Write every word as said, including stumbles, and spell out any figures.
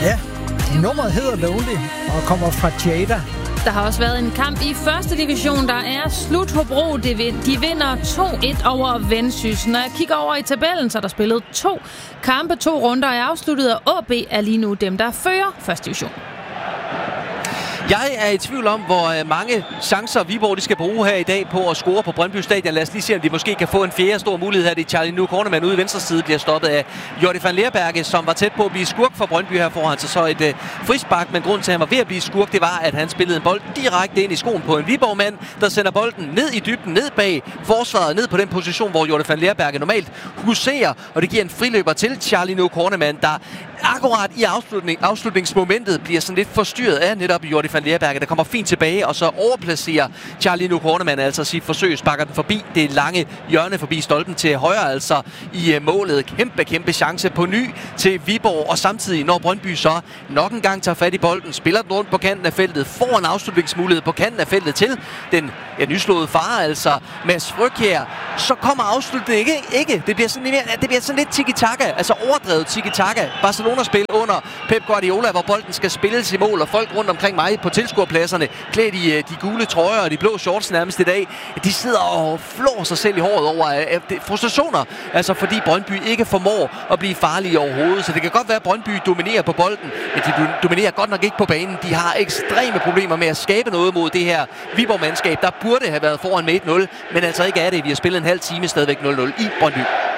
Ja, nummeret hedder Lonely og kommer fra Jada. Der har også været en kamp i første division, der er slut. Hobro. De vinder to et over Vendsyssel. Når jeg kigger over i tabellen, så er der spillet to kampe, to runder er afsluttet, og A B er lige nu dem, der fører første division. Jeg er i tvivl om, hvor mange chancer Viborg de skal bruge her i dag på at score på Brøndby Stadion. Lad os lige se, om de måske kan få en fjerde stor mulighed her. Det er Charlie Nu Kornemann ude i venstre side, bliver stoppet af Jordi van Leerberge, som var tæt på at blive skurk for Brøndby her foran sig. Så et uh, frispark, men grunden til, at han var ved at blive skurk, det var, at han spillede en bold direkte ind i skoen på en Viborg-mand, der sender bolden ned i dybden, ned bag forsvaret, ned på den position, hvor Jordi van Leerberge normalt huserer, og det giver en friløber til Charlie Nu Kornemann, der akkurat i afslutning, afslutningsmomentet bliver sådan lidt forstyrret af netop Jordi van Leerberge, der kommer fint tilbage, og så overplacerer Charlie Nu Kornemann altså sit forsøg, sparker den forbi det lange hjørne forbi stolpen til højre, altså i uh, målet. Kæmpe, kæmpe chance på ny til Viborg, og samtidig når Brøndby så nok en gang tager fat i bolden, spiller den rundt på kanten af feltet, får en afslutningsmulighed på kanten af feltet til den ja, nyslåede far, altså Mads Frøkjær, så kommer afslutningen ikke, ikke. Det bliver sådan, det bliver sådan lidt tiki-taka, altså overdrevet tiki-taka. Barcelona-spil under Pep Guardiola, hvor bolden skal spilles i mål, og folk rundt omkring mig på tilskuerpladserne, klædt i de gule trøjer og de blå shorts nærmest i dag, de sidder og flår sig selv i håret over frustrationer, altså fordi Brøndby ikke formår at blive farlige overhovedet. Så det kan godt være, at Brøndby dominerer på bolden, men de dominerer godt nok ikke på banen. De har ekstreme problemer med at skabe noget mod det her Viborg-mandskab, der burde have været foran med et nul, men altså ikke er det. Vi har spillet en halv time stadigvæk nul nul i Brøndby.